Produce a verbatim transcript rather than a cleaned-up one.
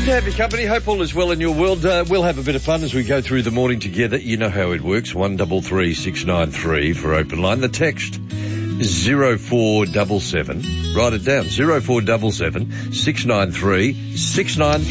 Good to have your company. Hope all is well in your world. Uh, we'll have a bit of fun as we go through the morning together. You know how it works. One double three six nine three for open line. The text zero four double seven. Write it down. Zero four double seven six nine three six nine.